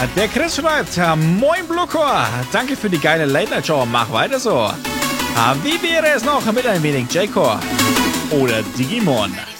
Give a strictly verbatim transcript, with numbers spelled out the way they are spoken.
der Chris schreibt, moin Blucor, danke für die geile Late-Night-Show, mach weiter so. Wie wäre es noch mit ein wenig J-Core oder Digimon?